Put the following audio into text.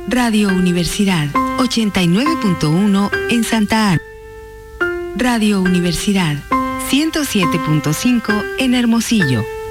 Radio Universidad 89.1 en Santa Ana. Radio Universidad 107.5 en Hermosillo.